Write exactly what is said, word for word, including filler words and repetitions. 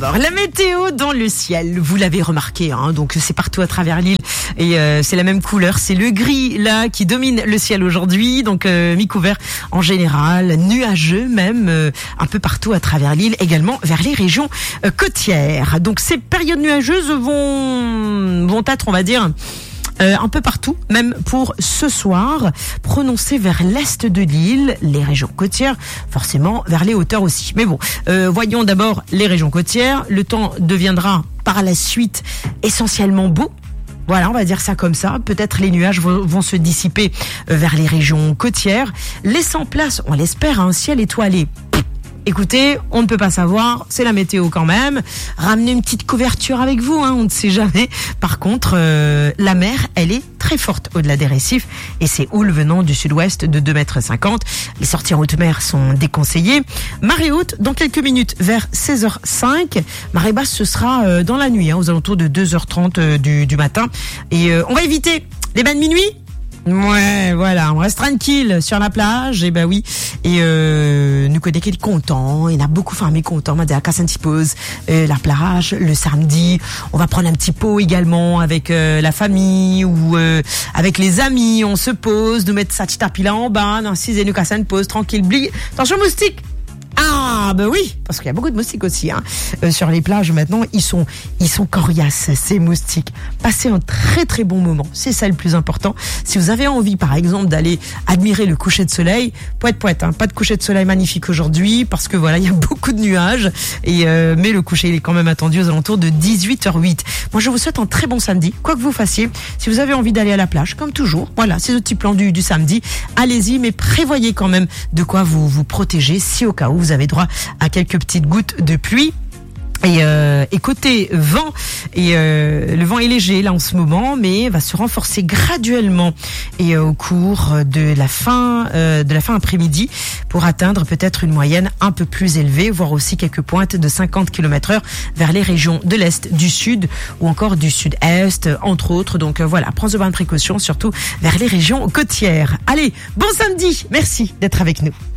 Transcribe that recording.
d'abord, la météo dans le ciel, vous l'avez remarqué, hein, donc c'est partout à travers l'île et euh, c'est la même couleur, c'est le gris là qui domine le ciel aujourd'hui, donc euh, mi-couvert en général, nuageux même euh, un peu partout à travers l'île, également vers les régions euh, côtières. Donc ces périodes nuageuses vont vont être, on va dire, Euh, un peu partout, même pour ce soir, prononcé vers l'est de l'île, les régions côtières, forcément vers les hauteurs aussi. Mais bon, euh, voyons d'abord les régions côtières. Le temps deviendra par la suite essentiellement beau. Voilà, on va dire ça comme ça. Peut-être les nuages vont, vont se dissiper vers les régions côtières, laissant place, on l'espère, à un ciel étoilé. Écoutez, on ne peut pas savoir, c'est la météo quand même. Ramenez une petite couverture avec vous, hein, on ne sait jamais. Par contre, euh, la mer, elle est très forte au-delà des récifs et c'est houles venant du sud-ouest de deux mètres cinquante. Les sorties en haute mer sont déconseillées. Marée haute dans quelques minutes vers seize heures cinq. Marée basse, ce sera euh, dans la nuit, hein, aux alentours de deux heures trente euh, du, du matin. Et euh, on va éviter les bains de minuit. Ouais, voilà, on reste tranquille sur la plage, et ben oui, et euh, nous connaissons qui est content, il y en a beaucoup familles contents, on va dire, casse un petit pause, euh, la plage, le samedi, on va prendre un petit pot également avec euh, la famille ou euh, avec les amis, on se pose, nous mettre sa petite tapis là en bas, non, si et nous casse une pause, tranquille, bli, attention moustique. Ah ben oui, parce qu'il y a beaucoup de moustiques aussi, hein. Euh, sur les plages maintenant, ils sont ils sont coriaces ces moustiques. Passez un très très bon moment, c'est ça le plus important. Si vous avez envie par exemple d'aller admirer le coucher de soleil, poète poète, hein, pas de coucher de soleil magnifique aujourd'hui parce que voilà, il y a beaucoup de nuages et euh, mais le coucher il est quand même attendu aux alentours de dix-huit heures huit. Moi je vous souhaite un très bon samedi, quoi que vous fassiez. Si vous avez envie d'aller à la plage, comme toujours, voilà, c'est le petit plan du, du samedi, allez-y, mais prévoyez quand même de quoi vous vous protéger si au cas où vous avez droit à quelques petites gouttes de pluie. Et, euh, et côté vent, et euh, le vent est léger là en ce moment, mais va se renforcer graduellement et euh, au cours de la fin euh, de la fin après-midi pour atteindre peut-être une moyenne un peu plus élevée, voire aussi quelques pointes de cinquante kilomètres heure vers les régions de l'est, du sud ou encore du sud-est, entre autres. Donc euh, voilà, prenez bonne précaution, surtout vers les régions côtières. Allez, bon samedi, merci d'être avec nous.